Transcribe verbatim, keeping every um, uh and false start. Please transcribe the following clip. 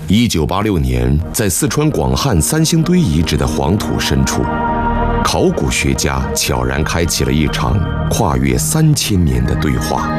一九八六年，在四川广汉三星堆遗址的黄土深处，考古学家悄然开启了一场跨越三千年的对话。